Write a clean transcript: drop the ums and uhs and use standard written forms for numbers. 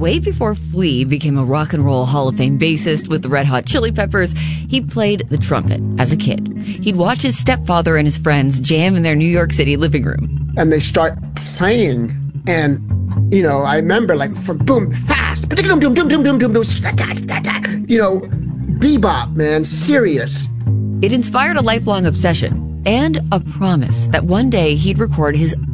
way before Flea became a rock and roll Hall of Fame bassist with the Red Hot Chili Peppers, he played the trumpet as a kid. He'd watch his stepfather and his friends jam in their New York City living room. And they start playing, and, I remember, like, from boom, fast, bebop, man, serious. It inspired a lifelong obsession and a promise that one day he'd record his